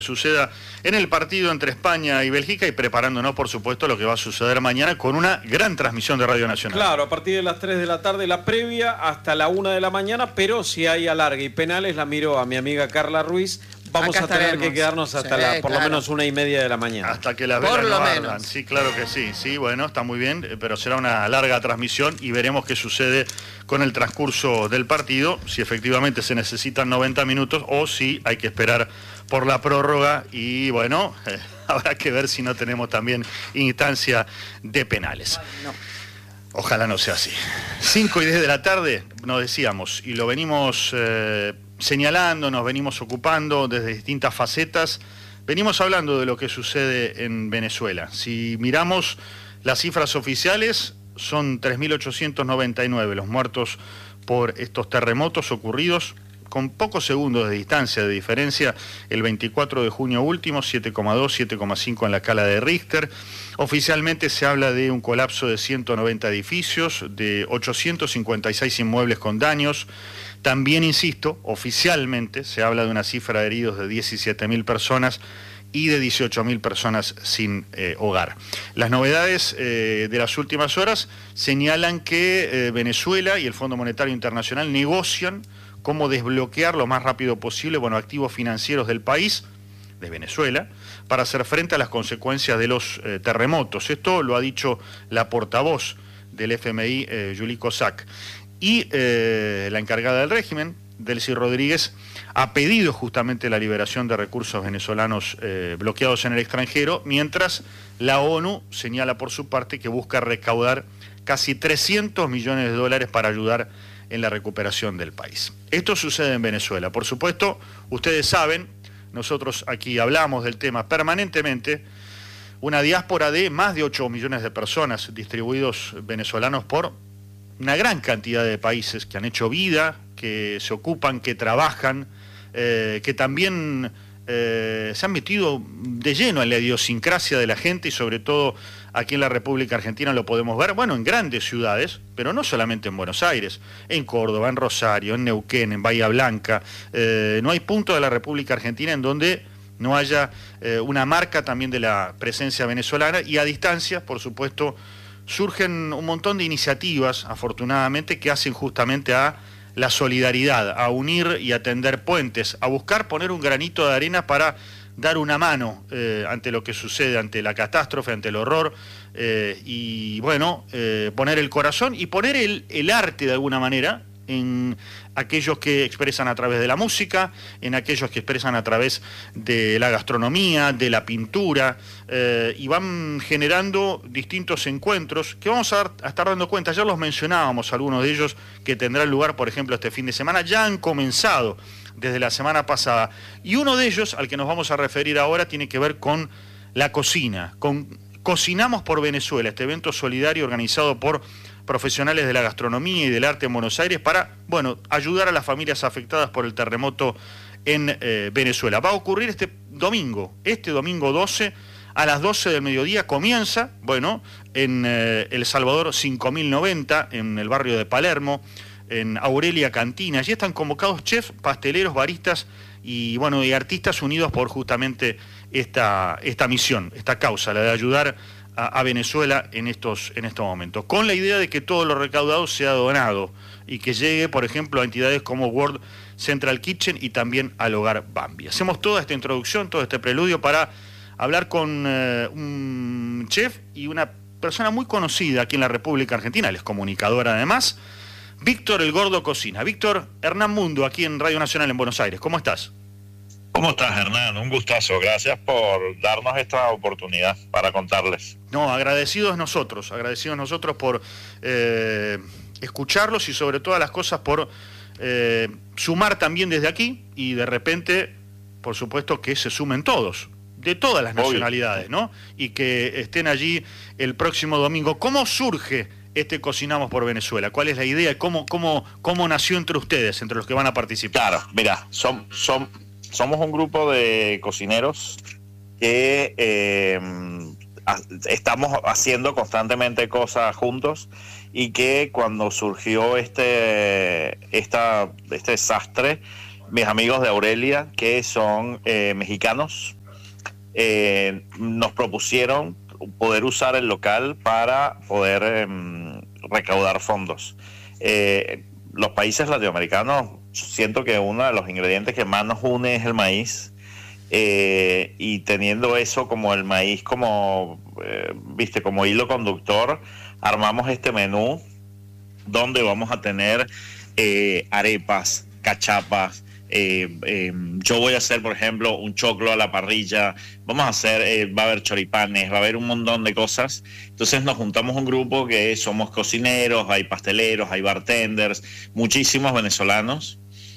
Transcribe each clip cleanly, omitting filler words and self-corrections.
Suceda en el partido entre España y Bélgica y preparándonos, por supuesto, lo que va a suceder mañana con una gran transmisión de Radio Nacional. Claro, a partir de las 3 de la tarde la previa hasta la 1 de la mañana, pero si hay alargue y penales, la miro a mi amiga Carla Ruiz. Vamos a tener que quedarnos hasta por lo menos 1:30 de la mañana. Hasta que las velas no ardan. Sí, claro que sí. Sí, bueno, está muy bien, pero será una larga transmisión y veremos qué sucede con el transcurso del partido, si efectivamente se necesitan 90 minutos o si hay que esperar por la prórroga y bueno, habrá que ver si no tenemos también instancia de penales. No. Ojalá no sea así. 5:10 de la tarde, nos decíamos, y lo venimos señalando, nos venimos ocupando desde distintas facetas, venimos hablando de lo que sucede en Venezuela. Si miramos las cifras oficiales, son 3.899 los muertos por estos terremotos ocurridos con pocos segundos de distancia, de diferencia, el 24 de junio último, 7,2, 7,5 en la escala de Richter. Oficialmente se habla de un colapso de 190 edificios, de 856 inmuebles con daños. También, insisto, oficialmente se habla de una cifra de heridos de 17.000 personas y de 18.000 personas sin hogar. Las novedades de las últimas horas señalan que Venezuela y el Fondo Monetario Internacional negocian cómo desbloquear lo más rápido posible, activos financieros del país, de Venezuela, para hacer frente a las consecuencias de los terremotos. Esto lo ha dicho la portavoz del FMI, Julie Kozak. Y la encargada del régimen, Delcy Rodríguez, ha pedido justamente la liberación de recursos venezolanos bloqueados en el extranjero, mientras la ONU señala por su parte que busca recaudar casi 300 millones de dólares para ayudar en la recuperación del país. Esto sucede en Venezuela. Por supuesto, ustedes saben, nosotros aquí hablamos del tema permanentemente, una diáspora de más de 8 millones de personas distribuidos venezolanos por una gran cantidad de países que han hecho vida, que se ocupan, que trabajan, que también se han metido de lleno en la idiosincrasia de la gente y sobre todo aquí en la República Argentina lo podemos ver, en grandes ciudades, pero no solamente en Buenos Aires, en Córdoba, en Rosario, en Neuquén, en Bahía Blanca. No hay punto de la República Argentina en donde no haya una marca también de la presencia venezolana y a distancia, por supuesto, surgen un montón de iniciativas, afortunadamente, que hacen justamente a la solidaridad, a unir y a tender puentes, a buscar poner un granito de arena para dar una mano ante lo que sucede, ante la catástrofe, ante el horror, poner el corazón y poner el arte de alguna manera en aquellos que expresan a través de la música, en aquellos que expresan a través de la gastronomía, de la pintura, y van generando distintos encuentros que vamos a estar dando cuenta. Ya los mencionábamos, algunos de ellos que tendrán lugar, por ejemplo, este fin de semana, ya han comenzado desde la semana pasada. Y uno de ellos, al que nos vamos a referir ahora, tiene que ver con la cocina, con Cocinamos por Venezuela, este evento solidario organizado por profesionales de la gastronomía y del arte en Buenos Aires para, ayudar a las familias afectadas por el terremoto en Venezuela. Va a ocurrir este domingo 12 a las 12 del mediodía, comienza, en El Salvador 5090, en el barrio de Palermo, en Aurelia Cantina. Allí están convocados chefs, pasteleros, baristas y artistas unidos por justamente esta misión, esta causa, la de ayudar a Venezuela en estos momentos, con la idea de que todo lo recaudado sea donado y que llegue, por ejemplo, a entidades como World Central Kitchen y también al Hogar Bambi. Hacemos toda esta introducción, todo este preludio para hablar con un chef y una persona muy conocida aquí en la República Argentina, él es comunicador además, Víctor El Gordo Cocina. Víctor, Hernán Mundo, aquí en Radio Nacional en Buenos Aires. ¿Cómo estás? ¿Cómo estás, Hernán? Un gustazo. Gracias por darnos esta oportunidad para contarles. No, agradecidos nosotros por escucharlos y sobre todas las cosas por sumar también desde aquí y de repente, por supuesto, que se sumen todos, de todas las nacionalidades, ¿no? Y que estén allí el próximo domingo. ¿Cómo surge este Cocinamos por Venezuela? ¿Cuál es la idea? ¿Cómo nació entre ustedes, entre los que van a participar? Claro, mira, somos un grupo de cocineros que estamos haciendo constantemente cosas juntos y que cuando surgió este desastre mis amigos de Aurelia, que son mexicanos, nos propusieron poder usar el local para poder recaudar fondos. Los países latinoamericanos, siento que uno de los ingredientes que más nos une es el maíz, y teniendo eso como el maíz como hilo conductor, armamos este menú donde vamos a tener arepas, cachapas. Yo voy a hacer, por ejemplo, un choclo a la parrilla. Vamos a hacer, va a haber choripanes, va a haber un montón de cosas. Entonces nos juntamos un grupo que somos cocineros, hay pasteleros, hay bartenders, muchísimos venezolanos,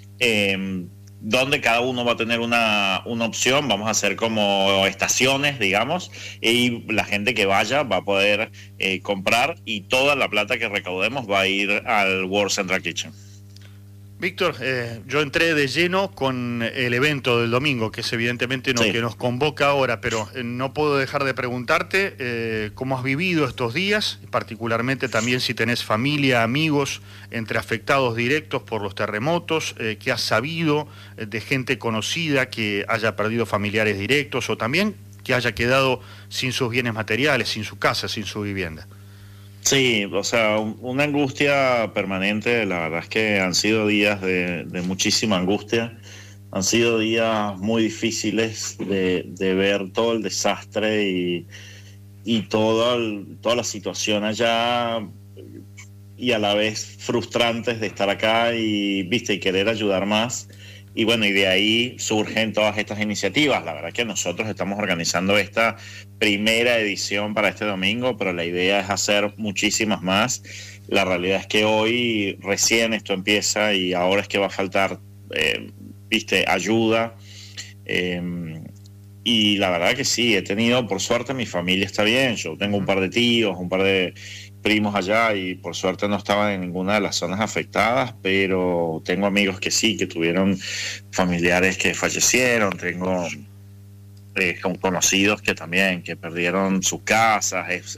donde cada uno va a tener una opción. Vamos a hacer como estaciones, digamos, y la gente que vaya va a poder comprar, y toda la plata que recaudemos va a ir al World Central Kitchen. Víctor, yo entré de lleno con el evento del domingo, que es evidentemente lo que nos convoca ahora, pero no puedo dejar de preguntarte cómo has vivido estos días, particularmente también si tenés familia, amigos, entre afectados directos por los terremotos, qué has sabido de gente conocida que haya perdido familiares directos o también que haya quedado sin sus bienes materiales, sin su casa, sin su vivienda. Sí, o sea, una angustia permanente. La verdad es que han sido días de muchísima angustia, han sido días muy difíciles de ver todo el desastre y toda la situación allá, y a la vez frustrantes de estar acá y querer ayudar más. Y bueno, y de ahí surgen todas estas iniciativas. La verdad que nosotros estamos organizando esta primera edición para este domingo, pero la idea es hacer muchísimas más. La realidad es que hoy recién esto empieza y ahora es que va a faltar, ayuda. Y la verdad que sí, he tenido, por suerte, mi familia está bien. Yo tengo un par de tíos, un par de primos allá, y por suerte no estaban en ninguna de las zonas afectadas, pero tengo amigos que sí, que tuvieron familiares que fallecieron, tengo conocidos que también, que perdieron sus casas.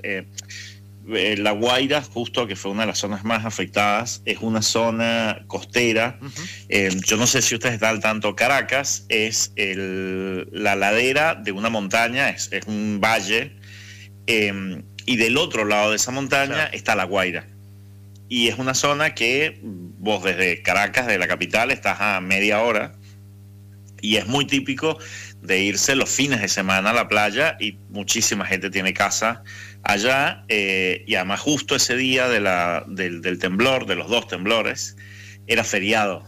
La Guaira, justo, que fue una de las zonas más afectadas, es una zona costera. Yo no sé si ustedes están al tanto. Caracas es la ladera de una montaña, es un valle, y del otro lado de esa montaña está La Guaira. Y es una zona que vos desde Caracas, de la capital, estás a media hora, y es muy típico de irse los fines de semana a la playa, y muchísima gente tiene casa allá, y además justo ese día del temblor, de los dos temblores, era feriado,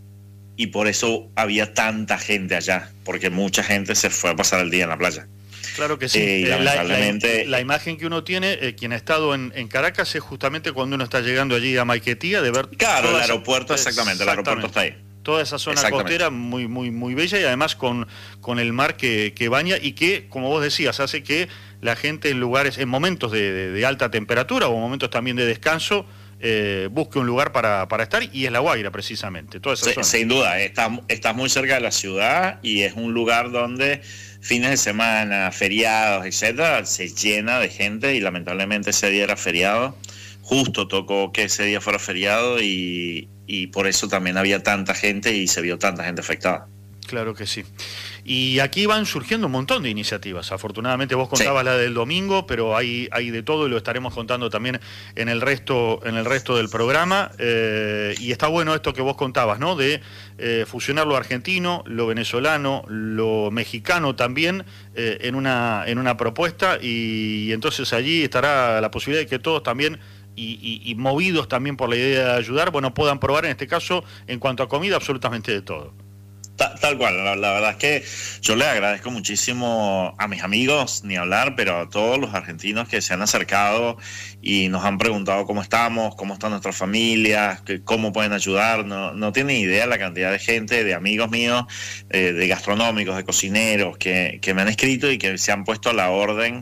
y por eso había tanta gente allá, porque mucha gente se fue a pasar el día en la playa. Claro que sí. Lamentablemente, la imagen que uno tiene, quien ha estado en Caracas, es justamente cuando uno está llegando allí a Maiquetía, de ver... Claro, el aeropuerto, exactamente, el aeropuerto está ahí. Toda esa zona costera muy, muy, muy bella, y además con el mar que baña, y que, como vos decías, hace que la gente en lugares, en momentos de alta temperatura o momentos también de descanso, busque un lugar para estar, y es La Guaira precisamente, toda esa zona. Sin duda, estás muy cerca de la ciudad, y es un lugar donde fines de semana, feriados, etcétera, se llena de gente, y lamentablemente ese día era feriado. Justo tocó que ese día fuera feriado, y por eso también había tanta gente y se vio tanta gente afectada. Claro que sí. Y aquí van surgiendo un montón de iniciativas. Afortunadamente vos contabas la del domingo, pero hay de todo, y lo estaremos contando también en el resto del programa. Y está bueno esto que vos contabas, ¿no? De fusionar lo argentino, lo venezolano, lo mexicano también en una propuesta, y entonces allí estará la posibilidad de que todos también, y movidos también por la idea de ayudar, bueno, puedan probar, en este caso, en cuanto a comida, absolutamente de todo. Tal cual, la verdad es que yo les agradezco muchísimo a mis amigos, ni hablar, pero a todos los argentinos que se han acercado y nos han preguntado cómo estamos, cómo están nuestras familias, cómo pueden ayudar. No tienen idea la cantidad de gente, de amigos míos, de gastronómicos, de cocineros, que me han escrito y que se han puesto a la orden,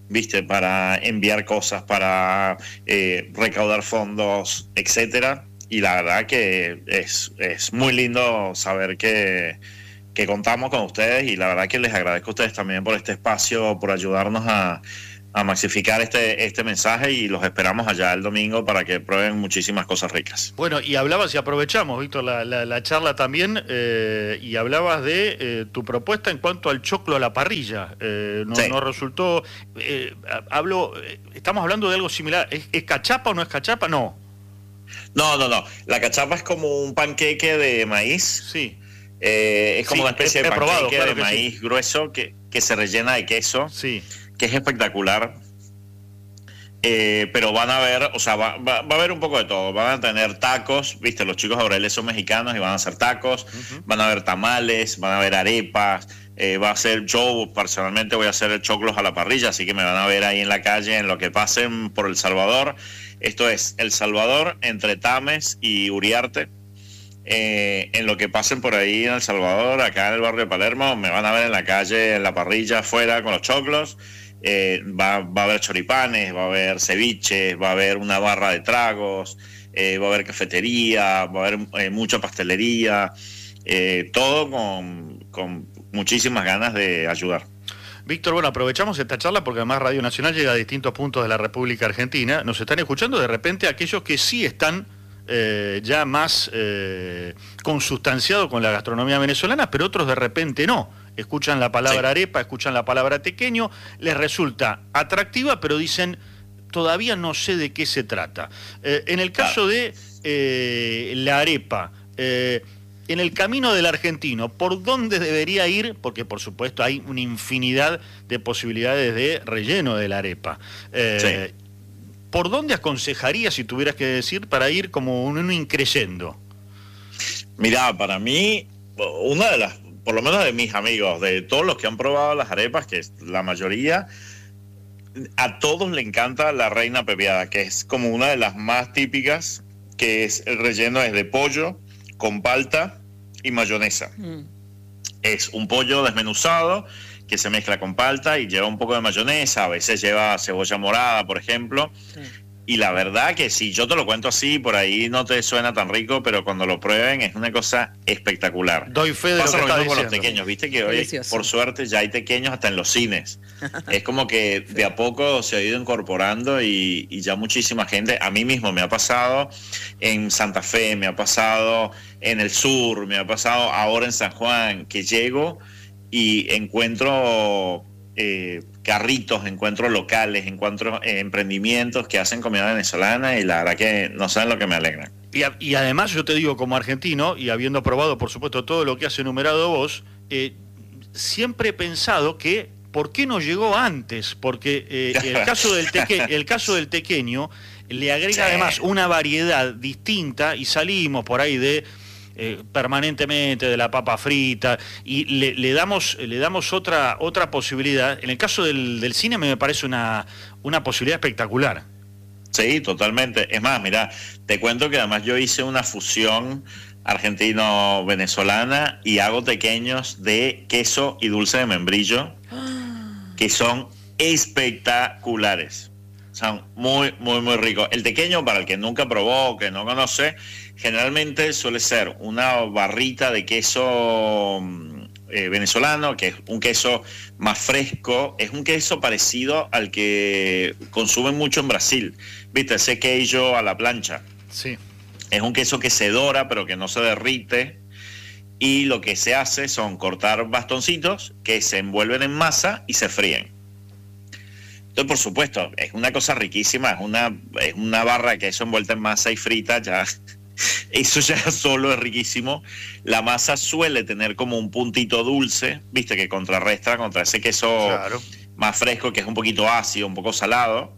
para enviar cosas, para recaudar fondos, etcétera. Y la verdad que es muy lindo saber que contamos con ustedes, y la verdad que les agradezco a ustedes también por este espacio, por ayudarnos a maxificar este mensaje y los esperamos allá el domingo para que prueben muchísimas cosas ricas. Bueno, y hablabas, y aprovechamos, Víctor, la charla también, y hablabas de tu propuesta en cuanto al choclo a la parrilla. No resultó... estamos hablando de algo similar. ¿Es cachapa o no es cachapa? No. No. La cachapa es como un panqueque de maíz. Sí. Es como una especie de panqueque de maíz grueso que se rellena de queso. Sí. Que es espectacular, pero van a ver, o sea, va a haber un poco de todo. Van a tener tacos, viste, los chicos Aureles son mexicanos y van a hacer tacos, van a haber tamales, van a haber arepas, va a ser, yo personalmente voy a hacer el choclos a la parrilla, así que me van a ver ahí en la calle en lo que pasen por El Salvador. Esto es El Salvador entre Tames y Uriarte. En lo que pasen por ahí en El Salvador, acá en el barrio de Palermo, me van a ver en la calle, en la parrilla, afuera con los choclos. Va a haber choripanes, va a haber ceviches, va a haber una barra de tragos, va a haber cafetería, va a haber mucha pastelería, todo con muchísimas ganas de ayudar. Víctor, bueno, aprovechamos esta charla porque además Radio Nacional llega a distintos puntos de la República Argentina. Nos están escuchando de repente aquellos que sí están ya más consustanciados con la gastronomía venezolana, pero otros de repente no. Escuchan la palabra arepa, escuchan la palabra tequeño, les resulta atractiva, pero dicen, todavía no sé de qué se trata. En el caso de la arepa, en el camino del argentino, ¿por dónde debería ir? Porque por supuesto hay una infinidad de posibilidades de relleno de la arepa. ¿Por dónde aconsejarías, si tuvieras que decir, para ir como un increyendo? Mirá, para mí, una de las, por lo menos de mis amigos, de todos los que han probado las arepas, que es la mayoría, a todos le encanta la reina pepiada, que es como una de las más típicas, que es el relleno es de pollo con palta y mayonesa. Es un pollo desmenuzado que se mezcla con palta y lleva un poco de mayonesa, a veces lleva cebolla morada, por ejemplo. Y la verdad que si yo te lo cuento así, por ahí no te suena tan rico, pero cuando lo prueben es una cosa espectacular. Doy fe de Pasa lo que lo mismo estás con diciendo. los tequeños, viste que hoy, por suerte, ya hay tequeños hasta en los cines. Es como que de a poco se ha ido incorporando y ya muchísima gente, a mí mismo me ha pasado en Santa Fe, me ha pasado en el sur, me ha pasado ahora en San Juan, que llego y encuentro carritos, encuentro locales, encuentro emprendimientos que hacen comida venezolana y la verdad que no saben lo que me alegran. Y además yo te digo, como argentino, y habiendo probado por supuesto todo lo que has enumerado vos, siempre he pensado que ¿por qué no llegó antes? Porque el caso del tequeño le agrega además una variedad distinta y salimos por ahí de permanentemente de la papa frita y le damos otra posibilidad. En el caso del cine me parece una posibilidad espectacular. Sí, totalmente. Es más, mira, te cuento que además yo hice una fusión argentino-venezolana y hago tequeños de queso y dulce de membrillo que son espectaculares. Son muy, muy, muy ricos. El tequeño, para el que nunca probó, que no conoce, generalmente suele ser una barrita de queso venezolano, que es un queso más fresco. Es un queso parecido al que consumen mucho en Brasil. ¿Viste? Ese queijo a la plancha. Sí. Es un queso que se dora, pero que no se derrite. Y lo que se hace son cortar bastoncitos que se envuelven en masa y se fríen. Entonces, por supuesto, es una cosa riquísima, es una barra de queso envuelta en masa y frita, ya eso ya solo es riquísimo. La masa suele tener como un puntito dulce, viste, que contrarresta contra ese queso más fresco, que es un poquito ácido, un poco salado.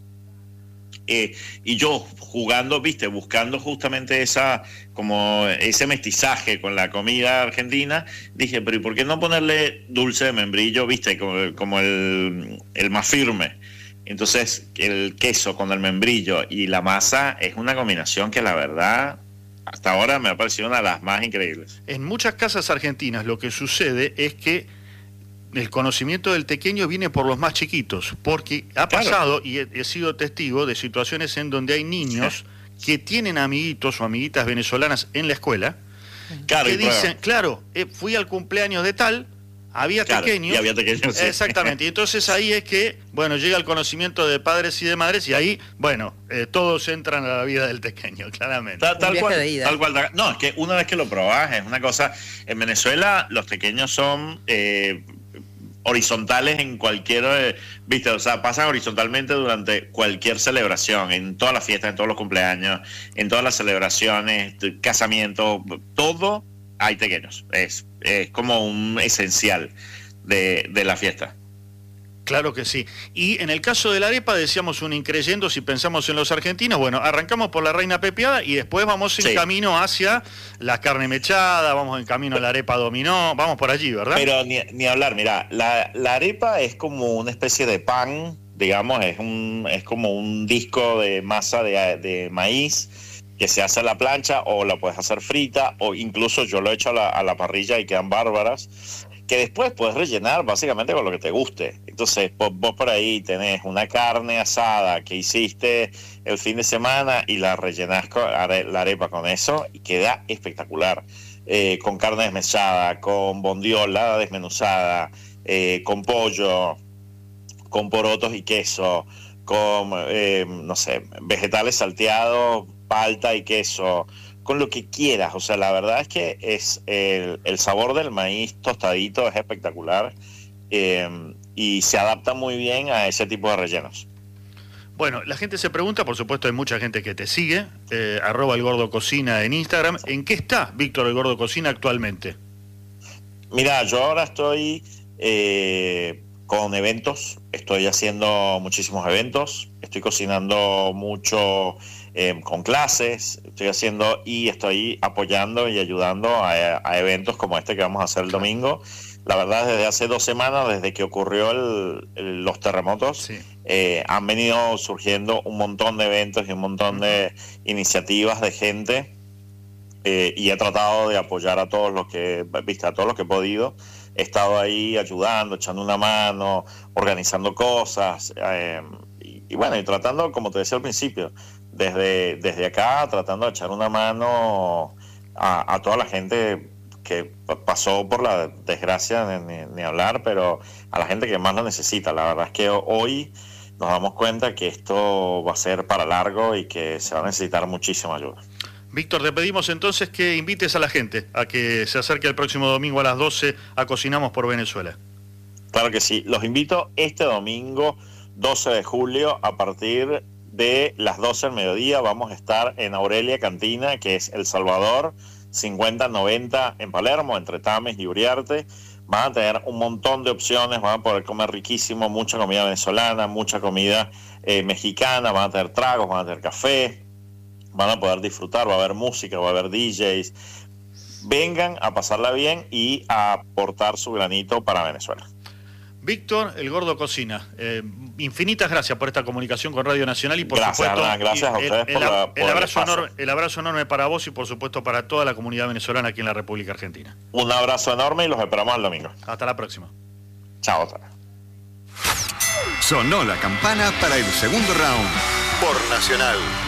Y yo jugando, viste, buscando justamente como ese mestizaje con la comida argentina, dije, pero ¿y por qué no ponerle dulce de membrillo, viste, como el más firme? Entonces el queso con el membrillo y la masa es una combinación que la verdad hasta ahora me ha parecido una de las más increíbles. En muchas casas argentinas lo que sucede es que el conocimiento del tequeño viene por los más chiquitos, porque ha pasado, y he sido testigo de situaciones en donde hay niños que tienen amiguitos o amiguitas venezolanas en la escuela, que dicen, fui al cumpleaños de tal, había tequeños. Y había tequeños, sí. Exactamente. Y entonces ahí es que, bueno, llega el conocimiento de padres y de madres y ahí, bueno, todos entran a la vida del tequeño, claramente. Tal cual. No, es que una vez que lo probás, es una cosa... En Venezuela los tequeños son... horizontales en cualquier, viste, o sea, pasan horizontalmente durante cualquier celebración, en todas las fiestas, en todos los cumpleaños, en todas las celebraciones, casamientos, todo hay tequeños. Es como un esencial de la fiesta. Claro que sí. Y en el caso de la arepa, decíamos un increyendo, si pensamos en los argentinos, bueno, arrancamos por la reina pepiada y después vamos en camino hacia la carne mechada, vamos en camino a la arepa dominó, vamos por allí, ¿verdad? Pero ni hablar, mira, la arepa es como una especie de pan, digamos, es como un disco de masa de maíz que se hace a la plancha o la puedes hacer frita o incluso yo lo he hecho a la parrilla y quedan bárbaras, que después puedes rellenar básicamente con lo que te guste. Entonces vos por ahí tenés una carne asada que hiciste el fin de semana y la rellenás con la arepa con eso y queda espectacular. Con carne desmechada, con bondiola desmenuzada, con pollo, con porotos y queso, con, no sé, vegetales salteados, palta y queso, con lo que quieras. O sea, la verdad es que es el sabor del maíz tostadito es espectacular y se adapta muy bien a ese tipo de rellenos. Bueno, la gente se pregunta, por supuesto hay mucha gente que te sigue, @elgordococina en Instagram. ¿En qué está Víctor el Gordo Cocina actualmente? Mira, yo ahora estoy con eventos, estoy haciendo muchísimos eventos, estoy cocinando mucho con clases, estoy apoyando y ayudando a eventos como este que vamos a hacer el domingo. La verdad, desde hace 2 semanas, desde que ocurrió los terremotos, han venido surgiendo un montón de eventos y un montón de iniciativas de gente y he tratado de apoyar a todos los que he podido. He estado ahí ayudando, echando una mano, organizando cosas y bueno, y tratando, como te decía al principio, desde acá, tratando de echar una mano a toda la gente que pasó por la desgracia, ni hablar, pero a la gente que más lo necesita. La verdad es que hoy nos damos cuenta que esto va a ser para largo y que se va a necesitar muchísima ayuda. Víctor, te pedimos entonces que invites a la gente a que se acerque el próximo domingo a las 12 a Cocinamos por Venezuela. Claro que sí, los invito este domingo 12 de julio a partir de las 12 del mediodía. Vamos a estar en Aurelia Cantina, que es El Salvador 5090 en Palermo, entre Tames y Uriarte. Van a tener un montón de opciones, van a poder comer riquísimo, mucha comida venezolana, mucha comida mexicana, van a tener tragos, van a tener café, van a poder disfrutar, va a haber música, va a haber DJs. Vengan a pasarla bien y a aportar su granito para Venezuela. Víctor, el Gordo Cocina, infinitas gracias por esta comunicación con Radio Nacional y por supuesto... Gracias a ustedes por el abrazo enorme para vos y por supuesto para toda la comunidad venezolana aquí en la República Argentina. Un abrazo enorme y los esperamos el domingo. Hasta la próxima. Chao. Sonó la campana para el segundo round por Nacional.